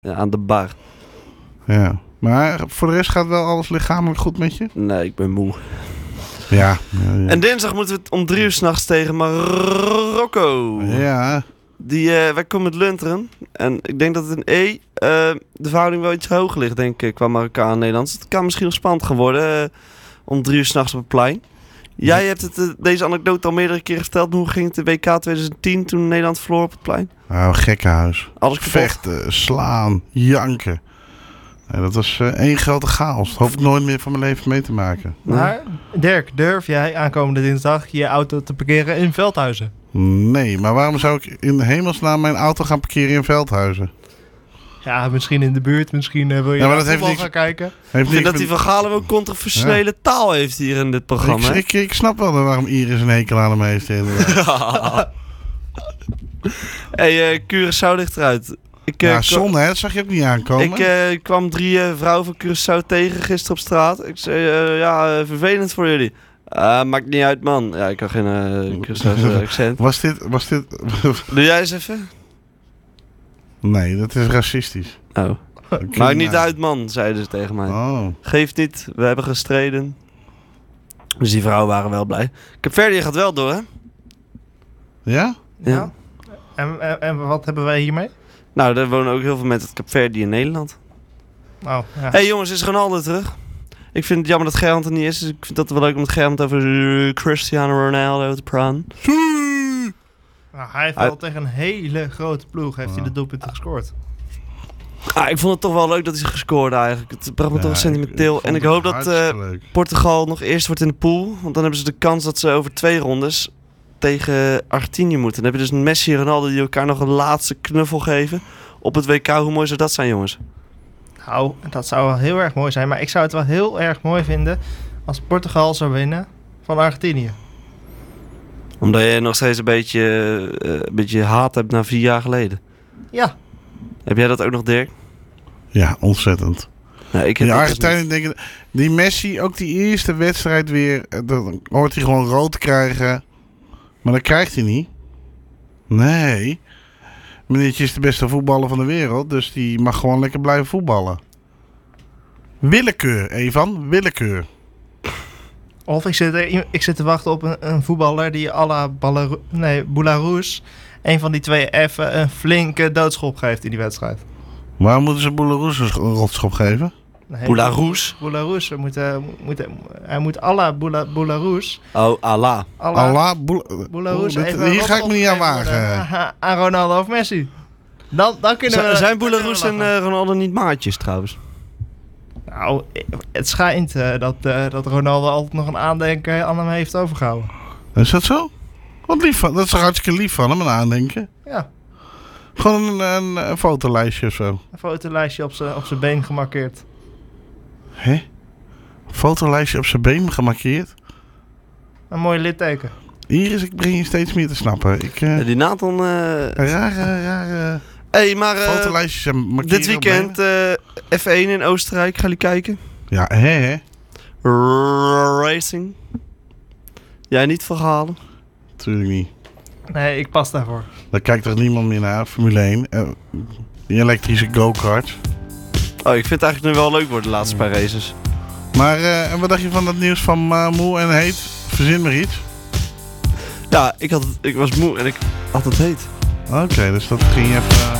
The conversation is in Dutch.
aan de bar. Ja. Maar voor de rest gaat wel alles lichamelijk goed met je? Nee, ik ben moe. Ja. En dinsdag moeten we het om 3 uur 's nachts tegen Marokko. Ja. Wij komen met lunteren. En ik denk dat het in de verhouding wel iets hoger ligt, denk ik, qua Marokkaan en Nederlands. Het kan misschien nog spannend gaan worden om 3 uur 's nachts op het plein. Jij hebt deze anekdote al meerdere keren verteld. Maar hoe ging het de WK 2010 toen Nederland verloor op het plein? Nou, gekkenhuis. Alles kapot. Vechten, slaan, janken. Ja, dat was één grote chaos. Dat hoef ik nooit meer van mijn leven mee te maken. Maar Dirk, durf jij aankomende dinsdag je auto te parkeren in Veldhuizen? Nee, maar waarom zou ik in hemelsnaam mijn auto gaan parkeren in Veldhuizen? Ja, misschien in de buurt, misschien wil je naar voetbal gaan kijken. Ik vind dat die Van Galen ook controversiële taal heeft hier in dit programma. Ik snap wel waarom Iris een hekel aan hem heeft. Hey, Curaçao ligt eruit. Zonde, hè? Dat zag je ook niet aankomen. Ik kwam 3 vrouwen van Curaçao tegen gisteren op straat. Ik zei, vervelend voor jullie. Maakt niet uit, man. Ja, ik had geen Curaçaose accent. Was dit... Doe jij eens even? Nee, dat is racistisch. Oh. Maakt niet uit, man, zeiden ze tegen mij. Oh. Geeft niet, we hebben gestreden. Dus die vrouwen waren wel blij. Kaapverdië gaat wel door, hè? Ja? Ja. En wat hebben wij hiermee? Nou, er wonen ook heel veel mensen uit Kaapverdië in Nederland. Oh, ja. Hey jongens, is Ronaldo terug? Ik vind het jammer dat Gerand er niet is. Dus ik vind dat wel leuk om het Gerand over Cristiano Ronaldo te praten. Nou, hij heeft wel tegen een hele grote ploeg heeft hij de doelpunten gescoord. Ik vond het toch wel leuk dat hij gescoord eigenlijk. Het bracht me toch sentimenteel. En ik hoop dat Portugal nog eerst wordt in de pool. Want dan hebben ze de kans dat ze over 2 rondes tegen Argentinië moeten. Dan heb je dus Messi en Ronaldo die elkaar nog een laatste knuffel geven op het WK. Hoe mooi zou dat zijn, jongens? Nou, dat zou wel heel erg mooi zijn. Maar ik zou het wel heel erg mooi vinden als Portugal zou winnen van Argentinië. Omdat je nog steeds een beetje haat hebt na 4 jaar geleden. Ja. Heb jij dat ook nog, Dirk? Ja, ontzettend. Nou, ik heb die Argentijnen denken... Die Messi, ook die eerste wedstrijd weer... Dan hoort hij gewoon rood krijgen. Maar dat krijgt hij niet. Nee. Meneertje is de beste voetballer van de wereld. Dus die mag gewoon lekker blijven voetballen. Willekeur, Evan. Willekeur. Of ik zit te wachten op een voetballer die à la Boularus... een van die twee even een flinke doodschop geeft in die wedstrijd. Waarom moeten ze Boularus een rotschop geven? Nee, Boularus? Boularus. Hij moet à la Boularus. Oh, Allah. Boularus. Hier ga ik me niet aan wagen. Aan Ronaldo of Messi. Dan kunnen we... Zijn Boularus en Ronaldo niet maatjes trouwens? Nou, het schijnt dat Ronaldo altijd nog een aandenken aan hem heeft overgehouden. Is dat zo? Wat lief van. Dat is toch hartstikke lief van hem, een aandenken? Ja. Gewoon een fotolijstje of zo. Een fotolijstje op zijn been gemarkeerd. Hè? Een fotolijstje op zijn been gemarkeerd? Een mooi litteken. Iris, ik begin je steeds meer te snappen. Die Nathan... Rare... Hey, maar fotolijstjes en markeren dit weekend F1 in Oostenrijk. Gaan jullie kijken? Ja, hè? Racing. Jij niet verhalen? Tuurlijk niet. Nee, ik pas daarvoor. Daar kijkt toch niemand meer naar, Formule 1. Die elektrische go-karts. Oh, ik vind het eigenlijk nu wel leuk worden de laatste paar races. Maar en wat dacht je van dat nieuws van moe en heet? Verzin maar iets. Ja, ik was moe en ik had het heet. Oké, dus dat ging je even...